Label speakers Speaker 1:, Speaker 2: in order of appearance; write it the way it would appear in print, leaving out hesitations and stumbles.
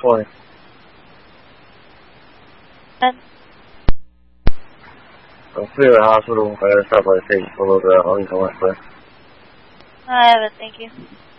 Speaker 1: 20. I'm clear the hospital. I gotta stop by the station for a little bit. I'll come back.
Speaker 2: I have it, thank you.